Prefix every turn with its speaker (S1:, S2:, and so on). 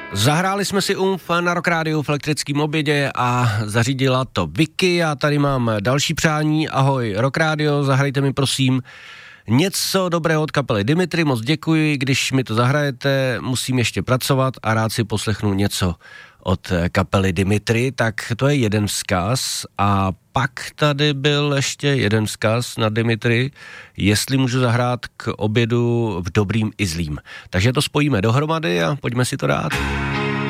S1: Zahráli jsme si na Rock Rádiu v elektrickém obědě a zařídila to Vicky. Já tady mám další přání. Ahoj Rock Radio, zahrajte mi prosím něco dobrého od kapely Dimitri, moc děkuji, když mi to zahrajete, musím ještě pracovat a rád si poslechnu něco od kapely Dimitri, tak to je jeden vzkaz a pak tady byl ještě jeden vzkaz na Dimitri, jestli můžu zahrát k obědu v dobrým i zlým. Takže to spojíme dohromady a pojďme si to dát.